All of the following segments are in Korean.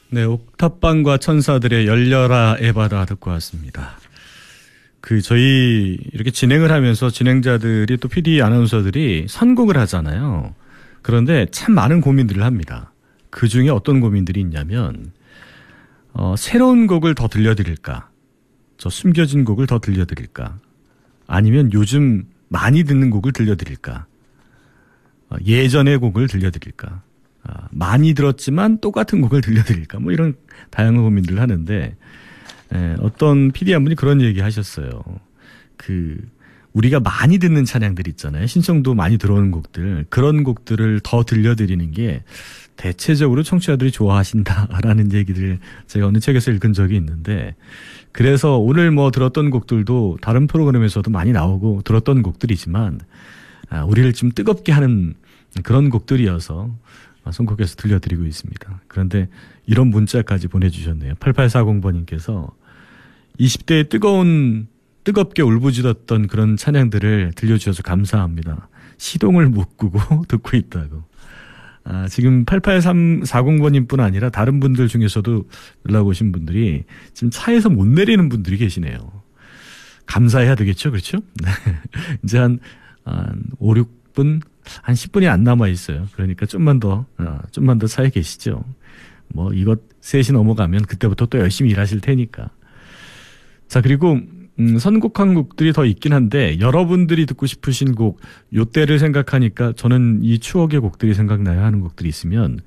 네, 옥탑방과 천사들의 열려라 에바라 듣고 왔습니다. 저희 이렇게 진행을 하면서 진행자들이 또 PD 아나운서들이 선곡을 하잖아요. 그런데 참 많은 고민들을 합니다. 그 중에 어떤 고민들이 있냐면, 새로운 곡을 더 들려드릴까? 저 숨겨진 곡을 더 들려드릴까? 아니면 요즘 많이 듣는 곡을 들려드릴까? 예전의 곡을 들려드릴까? 많이 들었지만 똑같은 곡을 들려드릴까? 뭐 이런 다양한 고민들을 하는데, 어떤 PD 한 분이 그런 얘기 하셨어요. 우리가 많이 듣는 찬양들 있잖아요. 신청도 많이 들어오는 곡들. 그런 곡들을 더 들려드리는 게 대체적으로 청취자들이 좋아하신다라는 얘기를 제가 어느 책에서 읽은 적이 있는데, 그래서 오늘 뭐 들었던 곡들도 다른 프로그램에서도 많이 나오고 들었던 곡들이지만, 우리를 좀 뜨겁게 하는 그런 곡들이어서 선곡해서 들려드리고 있습니다. 그런데 이런 문자까지 보내주셨네요. 8840번님께서 20대의 뜨겁게 울부짖었던 그런 찬양들을 들려주셔서 감사합니다. 시동을 못 끄고 듣고 있다고. 지금 8840번님 뿐 아니라 다른 분들 중에서도 연락 오신 분들이 지금 차에서 못 내리는 분들이 계시네요. 감사해야 되겠죠? 그렇죠? 이제 한 5, 6분, 한 10분이 안 남아 있어요. 그러니까 좀만 더 차에 계시죠. 뭐 이것 3시 넘어가면 그때부터 또 열심히 일하실 테니까. 자, 그리고 선곡한 곡들이 더 있긴 한데, 여러분들이 듣고 싶으신 곡, 요때를 생각하니까 저는 이 추억의 곡들이 생각나요 하는 곡들이 있으면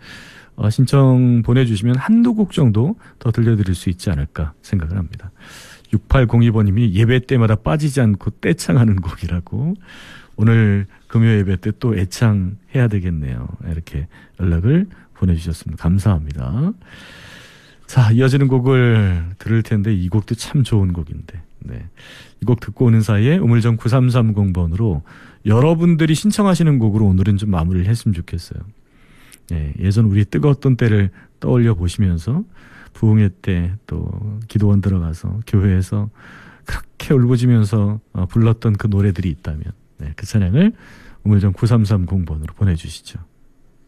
신청 보내주시면 한두 곡 정도 더 들려드릴 수 있지 않을까 생각을 합니다. 6802번님이 예배 때마다 빠지지 않고 떼창하는 곡이라고. 오늘 금요 예배 때 또 애창해야 되겠네요. 이렇게 연락을 보내주셨습니다. 감사합니다. 자, 이어지는 곡을 들을 텐데 이 곡도 참 좋은 곡인데, 네. 이 곡 듣고 오는 사이에 우물정 9330번으로 여러분들이 신청하시는 곡으로 오늘은 좀 마무리를 했으면 좋겠어요. 네, 예전 우리 뜨거웠던 때를 떠올려 보시면서 부흥회 때 또 기도원 들어가서 교회에서 그렇게 울부짖으면서 불렀던 그 노래들이 있다면, 네, 그 찬양을 우물정 9330번으로 보내주시죠.